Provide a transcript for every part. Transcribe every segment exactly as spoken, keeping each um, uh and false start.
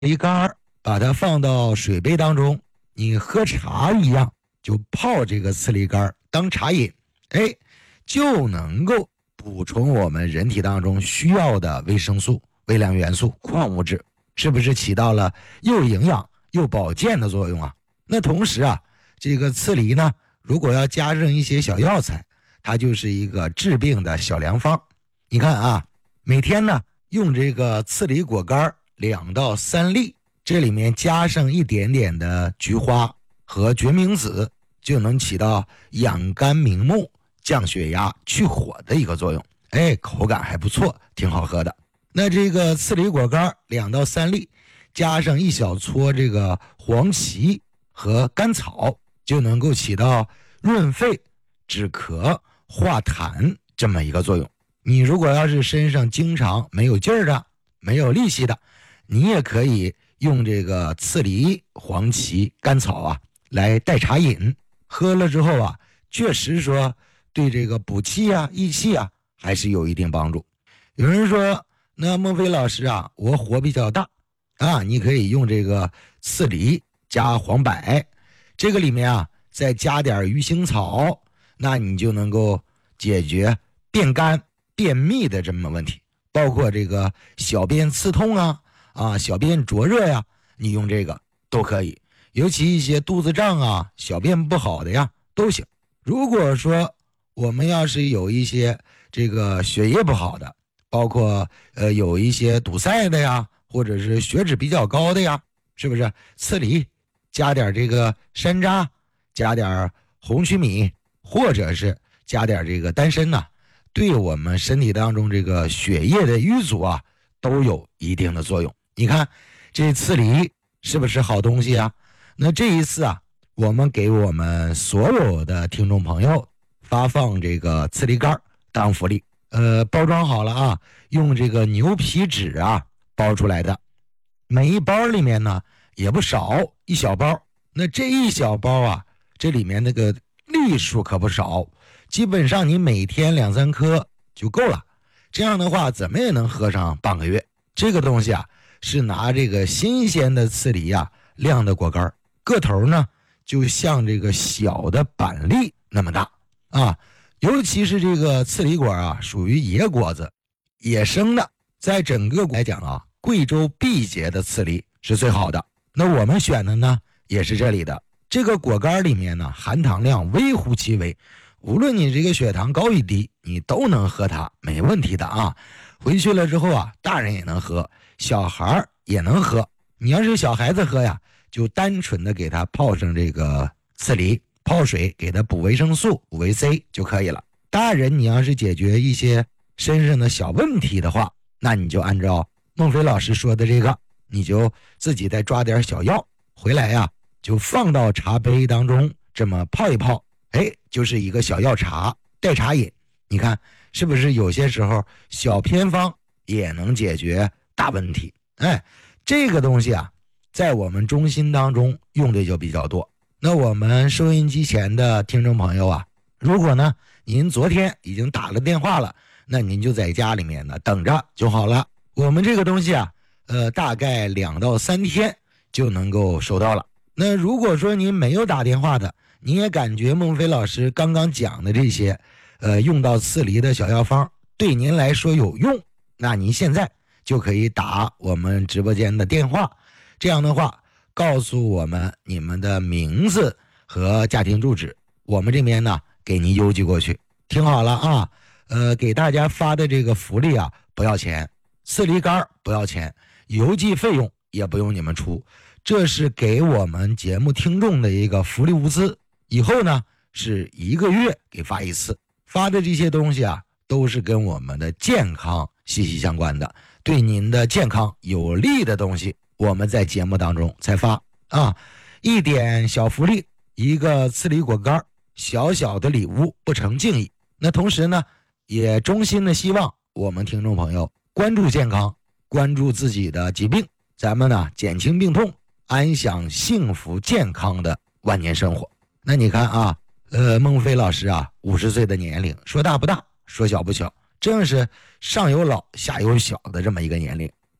梨干把它放到水杯当中，你喝茶一样，就泡这个刺梨干当茶饮，哎，就能够补充我们人体当中需要的维生素、微量元素、矿物质，是不是起到了又营养又保健的作用啊？那同时啊，这个刺梨呢，如果要加上一些小药材，它就是一个治病的小良方。你看啊，每天呢用这个刺梨果干两到三粒，这里面加上一点点的菊花和决明子，就能起到养肝明目、降血压、去火的一个作用。哎，口感还不错，挺好喝的。那这个刺梨果干两到三粒，加上一小撮这个黄芪和甘草，就能够起到润肺、止咳、化痰这么一个作用。你如果要是身上经常没有劲儿的、没有力气的，你也可以用这个刺梨、黄芪、甘草啊来代茶饮，喝了之后啊，确实说对这个补气啊、益气啊还是有一定帮助。有人说，那孟非老师啊，我火比较大啊，你可以用这个刺梨加黄柏，这个里面啊再加点鱼腥草，那你就能够解决便干、便秘的这么问题，包括这个小便刺痛啊、啊小便灼热呀，你用这个都可以。尤其一些肚子胀啊、小便不好的呀都行。如果说我们要是有一些这个血液不好的，包括呃有一些堵塞的呀，或者是血脂比较高的呀，是不是刺梨加点这个山楂，加点红曲米，或者是加点这个丹参呐、啊，对我们身体当中这个血液的淤阻啊都有一定的作用。你看这刺梨是不是好东西啊？那这一次啊，我们给我们所有的听众朋友发放这个刺梨干当福利，呃，包装好了啊，用这个牛皮纸啊包出来的，每一包里面呢也不少，一小包。那这一小包啊，这里面那个粒数可不少，基本上你每天两三颗就够了。这样的话，怎么也能喝上半个月。这个东西啊，是拿这个新鲜的刺梨啊晾的果干，个头呢就像这个小的板栗那么大啊。尤其是这个刺梨果啊，属于野果子，野生的，在整个来讲啊，贵州毕节的刺梨是最好的。那我们选的呢，也是这里的。这个果干里面呢，含糖量微乎其微，无论你这个血糖高与低，你都能喝它，没问题的啊。回去了之后啊，大人也能喝，小孩也能喝。你要是小孩子喝呀，就单纯的给他泡上这个刺梨，泡水给他补维生素、补维 C 就可以了。大人你要是解决一些身上的小问题的话，那你就按照孟非老师说的这个，你就自己再抓点小药回来呀，就放到茶杯当中，这么泡一泡，哎，就是一个小药茶代茶饮。你看是不是有些时候小偏方也能解决大问题？哎，这个东西啊，在我们中心当中用的就比较多。那我们收音机前的听众朋友啊，如果呢您昨天已经打了电话了，那您就在家里面呢等着就好了。我们这个东西啊，呃，大概两到三天就能够收到了。那如果说您没有打电话的，你也感觉孟非老师刚刚讲的这些，呃，用到刺梨的小药方对您来说有用，那您现在就可以打我们直播间的电话，这样的话告诉我们你们的名字和家庭住址，我们这边呢给您邮寄过去。听好了啊，呃，给大家发的这个福利啊不要钱，刺梨干不要钱，邮寄费用也不用你们出，这是给我们节目听众的一个福利物资。以后呢是一个月给发一次，发的这些东西啊都是跟我们的健康息息相关的，对您的健康有利的东西我们在节目当中才发啊。一点小福利，一个刺梨果干，小小的礼物不成敬意。那同时呢也衷心的希望我们听众朋友关注健康，关注自己的疾病，咱们呢减轻病痛，安享幸福健康的万年生活。那你看啊，呃，孟非老师啊，五十岁的年龄，说大不大，说小不小，正是上有老下有小的这么一个年龄。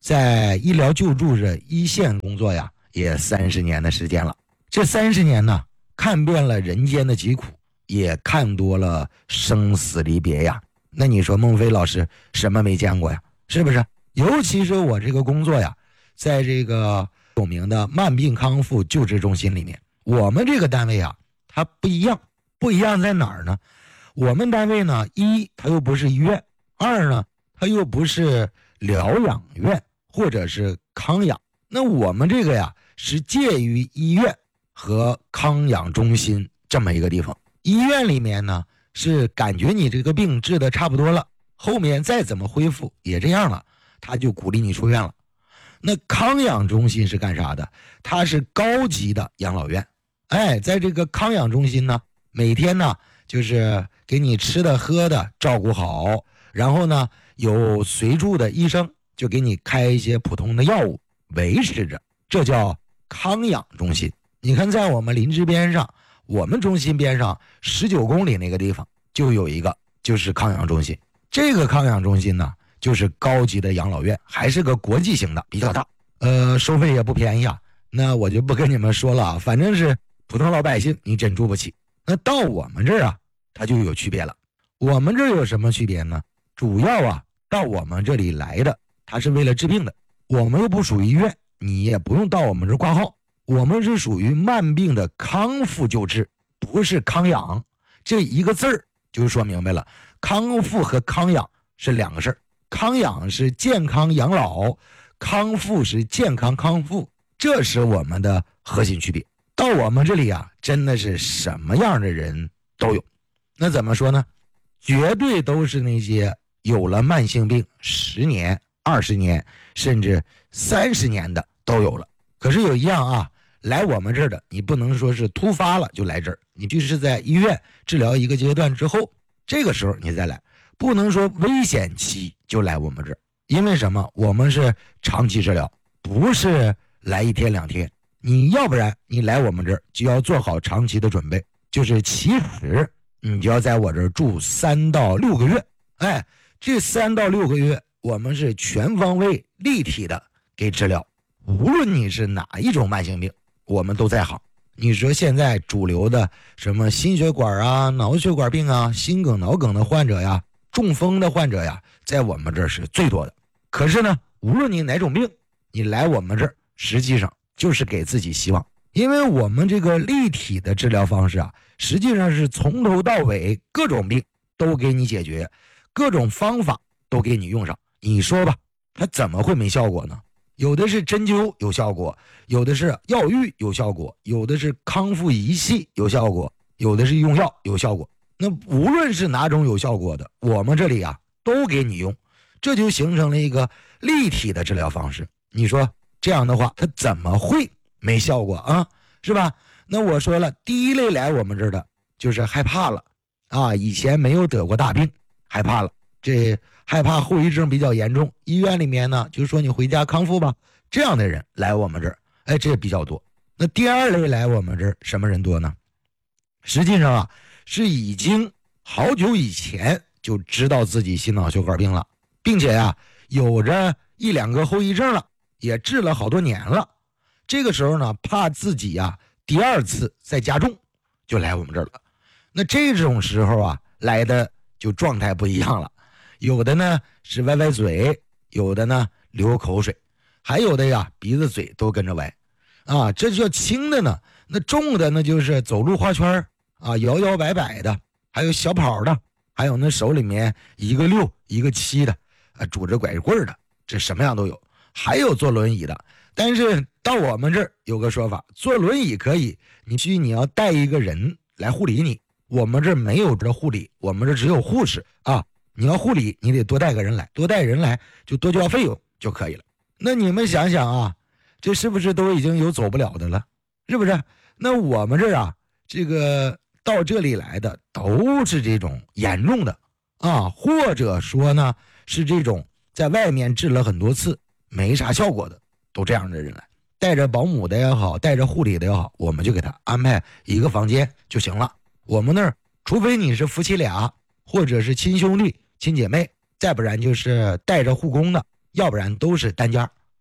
在医疗救助这一线工作呀，也三十年的时间了。这三十年呢，看遍了人间的疾苦，也看多了生死离别呀。那你说孟非老师什么没见过呀？是不是？尤其是我这个工作呀，在这个有名的慢病康复救治中心里面，我们这个单位啊，它不一样。不一样在哪儿呢？我们单位呢，一它又不是医院，二呢它又不是疗养院或者是康养。那我们这个呀，是介于医院和康养中心这么一个地方。医院里面呢，是感觉你这个病治得差不多了，后面再怎么恢复也这样了，他就鼓励你出院了。那康养中心是干啥的？它是高级的养老院。哎，在这个康养中心呢，每天呢就是给你吃的喝的照顾好，然后呢有随住的医生就给你开一些普通的药物维持着，这叫康养中心。你看在我们林芝边上，我们中心边上十九公里那个地方就有一个，就是康养中心。这个康养中心呢，就是高级的养老院，还是个国际型的，比较大，呃，收费也不便宜啊。那我就不跟你们说了啊，反正是普通老百姓你真住不起。那到我们这儿啊，它就有区别了。我们这儿有什么区别呢？主要啊，到我们这里来的，它是为了治病的。我们又不属于医院，你也不用到我们这儿挂号。我们是属于慢病的康复救治，不是康养。这一个字儿就说明白了，康复和康养是两个事儿。康养是健康养老，康复是健康康复，这是我们的核心区别。到我们这里啊，真的是什么样的人都有。那怎么说呢？绝对都是那些有了慢性病十年、二十年，甚至三十年的都有了。可是有一样啊，来我们这儿的，你不能说是突发了就来这儿，你必须是在医院治疗一个阶段之后，这个时候你再来，不能说危险期就来我们这儿。因为什么？我们是长期治疗，不是来一天两天。你要不然你来我们这儿就要做好长期的准备，就是起始你就要在我这儿住三到六个月。哎，这三到六个月我们是全方位立体的给治疗，无论你是哪一种慢性病，我们都在行。你说现在主流的什么心血管啊、脑血管病啊、心梗脑梗的患者呀、中风的患者呀，在我们这儿是最多的。可是呢，无论你哪种病，你来我们这儿实际上就是给自己希望。因为我们这个立体的治疗方式啊，实际上是从头到尾各种病都给你解决，各种方法都给你用上。你说吧，它怎么会没效果呢？有的是针灸有效果，有的是药浴有效果，有的是康复仪器有效果，有的是用药有效果。那无论是哪种有效果的，我们这里啊都给你用，这就形成了一个立体的治疗方式。你说这样的话，它怎么会没效果啊？是吧？那我说了，第一类来我们这儿的就是害怕了啊，以前没有得过大病，害怕了，这害怕后遗症比较严重，医院里面呢就说你回家康复吧，这样的人来我们这儿，哎，这比较多。那第二类来我们这儿什么人多呢？实际上啊，是已经好久以前就知道自己心脑血管病了，并且啊有着一两个后遗症了，也治了好多年了。这个时候呢，怕自己啊第二次再加重，就来我们这儿了。那这种时候啊来的就状态不一样了，有的呢是歪歪嘴，有的呢流口水，还有的呀鼻子嘴都跟着歪啊。这叫轻的呢，那重的呢就是走路画圈啊，摇摇摆摆的，还有小跑的，还有那手里面一个六一个七的啊，拄着拐棍的，这什么样都有。还有坐轮椅的，但是到我们这儿有个说法，坐轮椅可以，你必须你要带一个人来护理你。我们这儿没有这护理，我们这只有护士啊。你要护理，你得多带个人来，多带人来就多交费用就可以了。那你们想想啊，这是不是都已经有走不了的了？是不是？那我们这儿啊，这个到这里来的都是这种严重的啊，或者说呢是这种在外面治了很多次没啥效果的，都这样的人来，带着保姆的也好，带着护理的也好，我们就给他安排一个房间就行了。我们那儿除非你是夫妻俩，或者是亲兄弟亲姐妹，再不然就是带着护工的，要不然都是单间。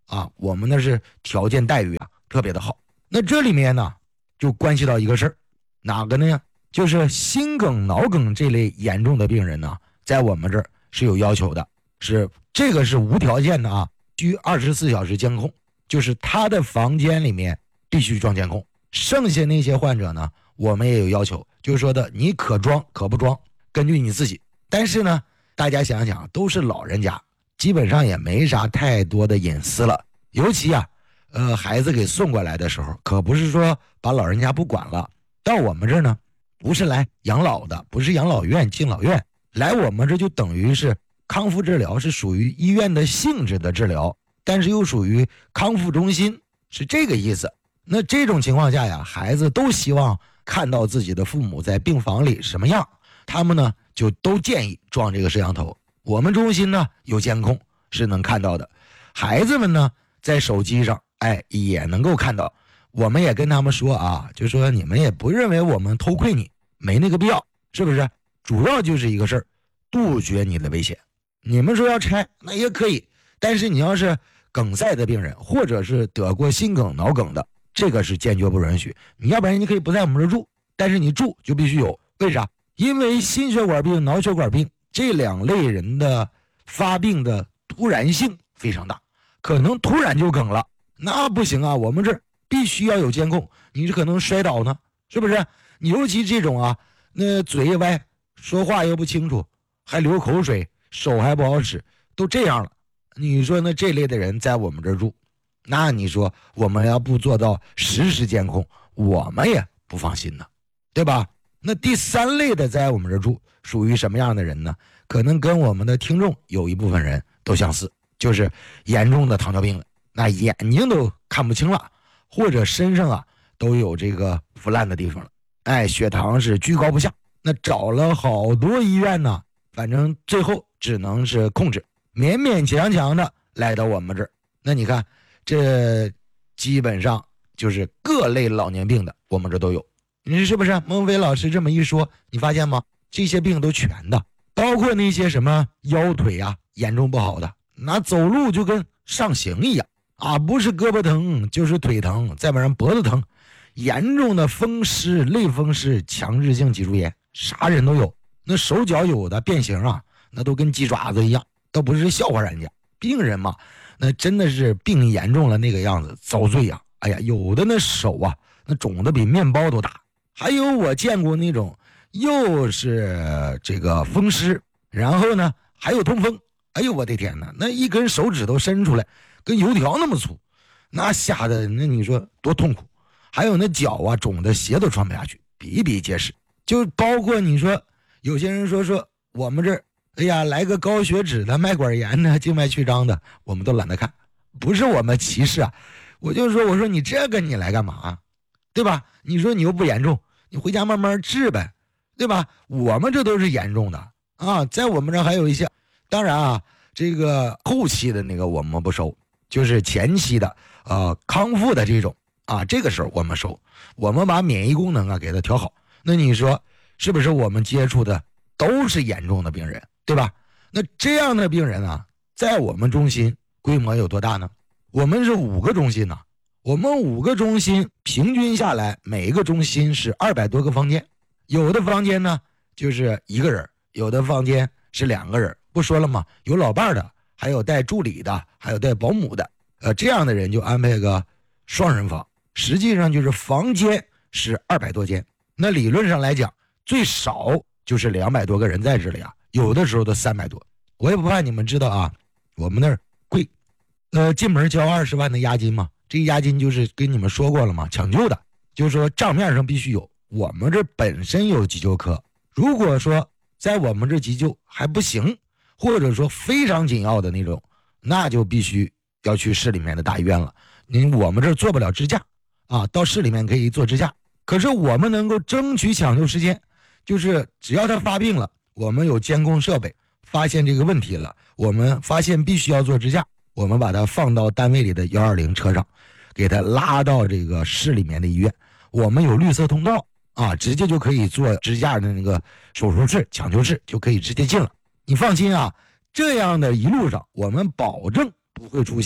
啊，我们那是条件待遇啊特别的好。那这里面呢就关系到一个事儿，哪个呢？就是心梗、脑梗这类严重的病人呢，在我们这儿是有要求的，是这个是无条件的啊，需二十四小时监控，就是他的房间里面必须装监控。剩下那些患者呢，我们也有要求，就是说的你可装可不装，根据你自己。但是呢，大家想想，都是老人家，基本上也没啥太多的隐私了。尤其啊，呃，孩子给送过来的时候，可不是说把老人家不管了。到我们这儿呢，不是来养老的，不是养老院、敬老院，来我们这就等于是康复治疗，是属于医院的性质的治疗，但是又属于康复中心，是这个意思。那这种情况下呀，孩子都希望看到自己的父母在病房里什么样，他们呢就都建议装这个摄像头。我们中心呢有监控是能看到的，孩子们呢在手机上哎也能够看到。我们也跟他们说啊，就说你们也不认为我们偷窥你，没那个必要，是不是？主要就是一个事儿，杜绝你的危险。你们说要拆那也可以，但是你要是梗塞的病人，或者是得过心梗、脑梗的，这个是坚决不允许。你要不然你可以不在我们这住，但是你住就必须有。为啥？因为心血管病、脑血管病这两类人的发病的突然性非常大，可能突然就梗了，那不行啊，我们这儿必须要有监控。你是可能摔倒呢，是不是？你尤其这种啊，那嘴也歪，说话又不清楚，还流口水，手还不好使，都这样了。你说那这类的人在我们这儿住，那你说我们要不做到实时监控，我们也不放心呢，对吧？那第三类的在我们这儿住属于什么样的人呢？可能跟我们的听众有一部分人都相似，就是严重的糖尿病了，那眼睛都看不清了，或者身上啊都有这个腐烂的地方了，哎，血糖是居高不下。那找了好多医院呢，反正最后只能是控制，勉勉强强的来到我们这儿。那你看，这基本上就是各类老年病的，我们这都有。你是不是？孟非老师这么一说，你发现吗？这些病都全的，包括那些什么腰腿啊严重不好的，那走路就跟上刑一样啊，不是胳膊疼就是腿疼，再不然脖子疼，严重的风湿、类风湿、强直性脊柱炎，啥人都有。那手脚有的变形啊，那都跟鸡爪子一样，都不是笑话人家。病人嘛，那真的是病严重了那个样子，遭罪呀！哎呀，有的那手啊，那肿的比面包都大。还有我见过那种又是这个风湿，然后呢还有痛风，哎呦我的天哪，那一根手指头伸出来跟油条那么粗，那吓得那你说多痛苦。还有那脚啊肿的鞋都穿不下去，比比皆是。就包括你说有些人说说我们这儿哎呀来个高血脂的、脉管炎的、静脉曲张的，我们都懒得看。不是我们歧视啊，我就说我说你这个你来干嘛，对吧？你说你又不严重，你回家慢慢治呗，对吧？我们这都是严重的啊，在我们这还有一些，当然啊，这个后期的那个我们不收，就是前期的呃康复的这种啊，这个时候我们收，我们把免疫功能啊给它调好。那你说是不是我们接触的都是严重的病人，对吧？那这样的病人啊，在我们中心规模有多大呢？我们是五个中心呢、啊，我们五个中心平均下来，每一个中心是二百多个房间，有的房间呢就是一个人，有的房间是两个人。不说了吗？有老伴的，还有带助理的，还有带保姆的，呃，这样的人就安排个双人房。实际上就是房间是二百多间，那理论上来讲，最少就是两百多个人在这里啊，有的时候都三百多。我也不怕你们知道啊，我们那儿贵，呃，进门交二十万的押金嘛。这押金就是跟你们说过了嘛，抢救的，就是说账面上必须有。我们这本身有急救科，如果说在我们这急救还不行，或者说非常紧要的那种，那就必须要去市里面的大医院了。您我们这做不了支架啊，到市里面可以做支架，可是我们能够争取抢救时间，就是只要他发病了，我们有监控设备，发现这个问题了，我们发现必须要做支架，我们把它放到单位里的一二零车上，给它拉到这个市里面的医院，我们有绿色通道啊，直接就可以做支架的那个手术室、抢救室，就可以直接进了。你放心啊，这样的一路上我们保证不会出现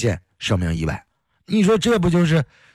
生命意外。你说这不就是